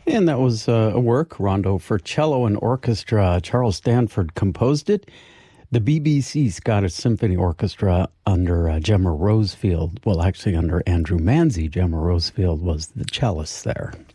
And that was a work, Rondo for Cello and Orchestra. Charles Stanford composed it. The BBC Scottish Symphony Orchestra under Gemma Rosefield, well, actually under Andrew Manzi, Gemma Rosefield was the cellist there.